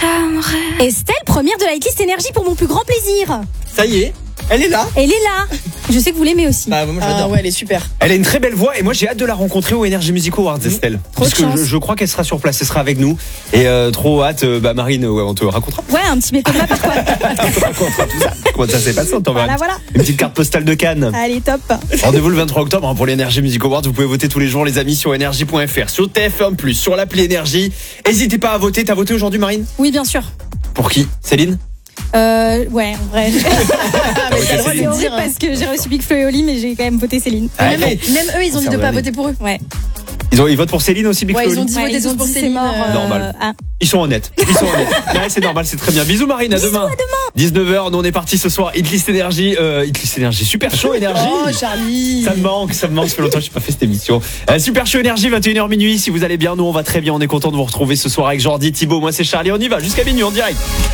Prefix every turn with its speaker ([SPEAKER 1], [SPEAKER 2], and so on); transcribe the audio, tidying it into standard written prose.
[SPEAKER 1] Estelle, première de la hitlist énergie pour mon plus grand plaisir.
[SPEAKER 2] Ça y est, elle est là.
[SPEAKER 1] Elle est là. Je sais que vous l'aimez aussi.
[SPEAKER 2] Bah, moi j'adore.
[SPEAKER 3] ouais, elle est super.
[SPEAKER 4] Elle a une très belle voix et moi j'ai hâte de la rencontrer au Energy Music Awards, Estelle.
[SPEAKER 1] Trop de
[SPEAKER 4] Parce que
[SPEAKER 1] chance.
[SPEAKER 4] je crois qu'elle sera sur place, elle sera avec nous. Et trop hâte, Marine, on te racontera.
[SPEAKER 1] Ouais, un petit méthode par quoi.
[SPEAKER 4] On te racontera tout ça. Comment ça s'est passé, on t'enverra
[SPEAKER 1] Voilà.
[SPEAKER 4] une petite carte postale de Cannes.
[SPEAKER 1] Allez, top.
[SPEAKER 4] Rendez-vous le 23 octobre pour l'Energy Music Awards. Vous pouvez voter tous les jours, les amis, sur energy.fr, sur TF1+, sur l'appli Énergie. N'hésitez pas à voter. T'as voté aujourd'hui, Marine?
[SPEAKER 1] Oui, bien sûr.
[SPEAKER 4] Pour qui? Céline?
[SPEAKER 1] Ouais, en vrai.
[SPEAKER 4] voté
[SPEAKER 1] C'est
[SPEAKER 4] Céline.
[SPEAKER 1] horrible parce que j'ai reçu Big Flo et Oli, mais j'ai quand même voté Céline.
[SPEAKER 4] Ah,
[SPEAKER 3] Même eux, ils ont dit de pas voter pour eux.
[SPEAKER 1] Ouais.
[SPEAKER 4] Ils votent pour Céline aussi, Big
[SPEAKER 3] Ouais,
[SPEAKER 4] Flo
[SPEAKER 3] ils ont
[SPEAKER 4] Oli
[SPEAKER 3] dit
[SPEAKER 1] Ouais,
[SPEAKER 3] voter
[SPEAKER 1] ils ont
[SPEAKER 3] tous pour
[SPEAKER 1] dit c'est
[SPEAKER 3] Céline.
[SPEAKER 1] mort.
[SPEAKER 4] Normal.
[SPEAKER 1] Ah.
[SPEAKER 4] Ils sont honnêtes. Ouais, c'est normal, c'est très bien. Bisous Marine, à demain. 19h, nous on est parti ce soir. Hitlist Énergie, super chaud Énergie.
[SPEAKER 3] Oh, Charlie.
[SPEAKER 4] Ça me manque, ça fait longtemps que j'ai pas fait cette émission. Super chaud Énergie, 21h minuit. Si vous allez bien, nous on va très bien. On est content de vous retrouver ce soir avec Jordi, Thibaut. Moi c'est Charlie, on y va jusqu'à minuit en direct.